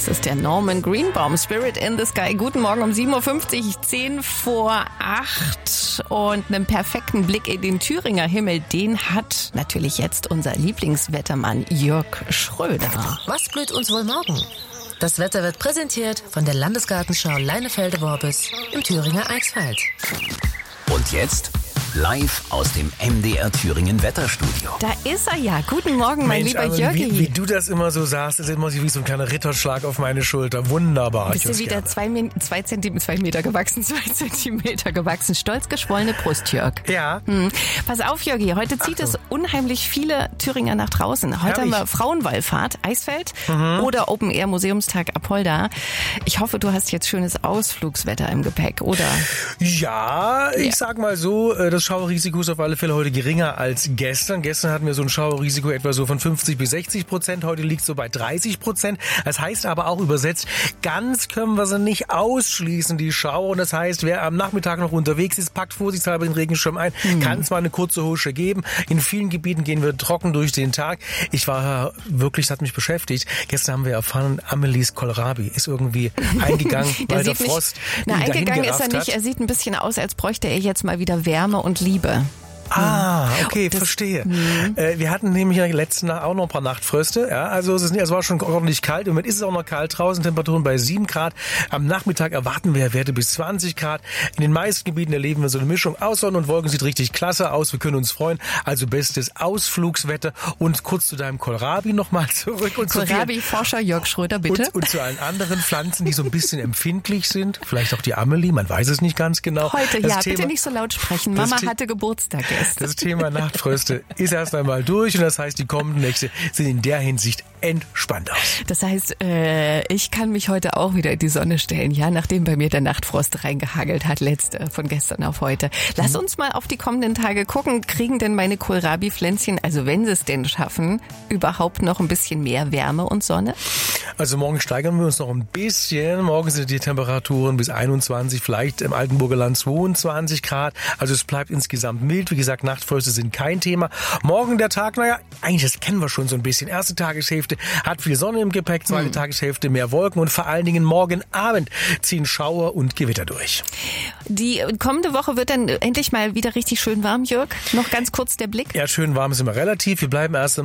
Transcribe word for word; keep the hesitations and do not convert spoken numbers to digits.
Das ist der Norman Greenbaum, Spirit in the Sky. Guten Morgen um sieben Uhr fünfzig, zehn vor acht. Und einen perfekten Blick in den Thüringer Himmel, den hat natürlich jetzt unser Lieblingswettermann Jörg Schröder. Was blüht uns wohl morgen? Das Wetter wird präsentiert von der Landesgartenschau Leinefelde-Worbis im Thüringer Eichsfeld. Und jetzt live aus dem M D R Thüringen Wetterstudio. Da ist er ja. Guten Morgen, mein Mensch, lieber Armin, Jörgi. Wie, wie du das immer so sagst, ist immer wie so ein kleiner Ritterschlag auf meine Schulter. Wunderbar. Bist du wieder zwei, zwei, Zentimeter, zwei Meter gewachsen, zwei Zentimeter gewachsen. Stolz geschwollene Brust, Jörg. Ja. Hm. Pass auf, Jörgi, heute zieht Achtung. es unheimlich viele Thüringer nach draußen. Heute Herrlich. haben wir Frauenwallfahrt, Eisfeld Mhm. oder Open Air Museumstag Apolda. Ich hoffe, du hast jetzt schönes Ausflugswetter im Gepäck, oder? Ja, ich Ja. sag mal so, das Schauerrisiko ist auf alle Fälle heute geringer als gestern. Gestern hatten wir so ein Schauerrisiko etwa so von fünfzig bis sechzig Prozent. Heute liegt so bei dreißig Prozent. Das heißt aber auch übersetzt, ganz können wir sie nicht ausschließen, die Schauer. Und das heißt, wer am Nachmittag noch unterwegs ist, packt vorsichtshalber den Regenschirm ein. Mhm. Kann es mal eine kurze Husche geben. In vielen Gebieten gehen wir trocken durch den Tag. Ich war wirklich, das hat mich beschäftigt. Gestern haben wir erfahren, Amelies Kohlrabi ist irgendwie eingegangen, weil der sieht Frost nicht, na, ihn dahin eingegangen ist er gerafft nicht. hat. Er sieht ein bisschen aus, als bräuchte er jetzt mal wieder Wärme und Liebe. Ah, okay, Das- verstehe. Mhm. Äh, wir hatten nämlich in der letzten Nacht auch noch ein paar Nachtfröste. Ja, also es, ist, es war schon ordentlich kalt. Im Moment ist es auch noch kalt draußen. Temperaturen bei sieben Grad. Am Nachmittag erwarten wir Werte bis zwanzig Grad. In den meisten Gebieten erleben wir so eine Mischung aus Sonne und Wolken. Sieht richtig klasse aus. Wir können uns freuen. Also bestes Ausflugswetter. Und kurz zu deinem Kohlrabi nochmal zurück. Und zu vielen- Kohlrabi-Forscher Jörg Schröder, bitte. Und, und zu allen anderen Pflanzen, die so ein bisschen empfindlich sind. Vielleicht auch die Amelie, man weiß es nicht ganz genau. Heute, Das ja, Thema, bitte nicht so laut sprechen. das Mama The- hatte Geburtstag gestern. Das Thema Nachtfröste ist erst einmal durch und das heißt, die kommenden Nächte sehen in der Hinsicht entspannt aus. Das heißt, äh, ich kann mich heute auch wieder in die Sonne stellen, ja, nachdem bei mir der Nachtfrost reingehagelt hat, letzte von gestern auf heute. Lass Mhm. uns mal auf die kommenden Tage gucken. Kriegen denn meine Kohlrabi-Pflänzchen, also wenn sie es denn schaffen, überhaupt noch ein bisschen mehr Wärme und Sonne? Also morgen steigern wir uns noch ein bisschen. Morgen sind die Temperaturen bis einundzwanzig, vielleicht im Altenburger Land zweiundzwanzig Grad. Also es bleibt insgesamt mild. Wie gesagt, Nachtfröste sind kein Thema. Morgen der Tag, naja, eigentlich das kennen wir schon so ein bisschen. Erste Tageshälfte hat viel Sonne im Gepäck, zweite Hm. Tageshälfte mehr Wolken und vor allen Dingen morgen Abend ziehen Schauer und Gewitter durch. Die kommende Woche wird dann endlich mal wieder richtig schön warm, Jörg. Noch ganz kurz der Blick. Ja, schön warm ist immer relativ. Wir bleiben erst einmal